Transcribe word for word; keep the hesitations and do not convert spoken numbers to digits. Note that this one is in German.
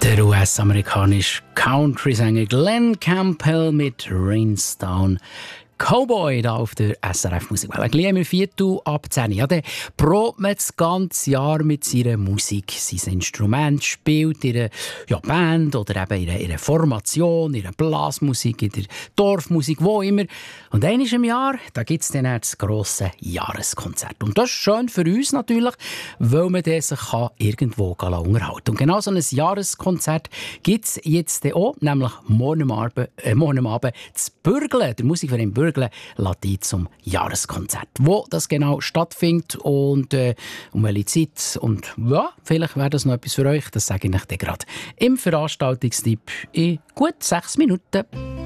Der U S-amerikanische Country-Sänger Glenn Campbell mit Rainstone Cowboy da auf der S R F-Musikwelle. Gleich im Viertel ab zehn. Ja, der probt man das ganze Jahr mit seiner Musik. Sein Instrument spielt in einer ja, Band oder eben in einer, in einer Formation, in einer Blasmusik, in der Dorfmusik, wo immer. Und einmal im Jahr, da gibt es dann das grosse Jahreskonzert. Und das ist schön für uns natürlich, weil man sich kann irgendwo unterhalten kann. Und genau so ein Jahreskonzert gibt es jetzt auch, nämlich morgen Abend, äh, morgen Abend zu Bürgle. Der Musikverein Bürgle lädt zum Jahreskonzert. Wo das genau stattfindet und äh, um welche Zeit. Und ja, vielleicht wäre das noch etwas für euch. Das sage ich euch dann gerade im Veranstaltungstipp in gut sechs Minuten.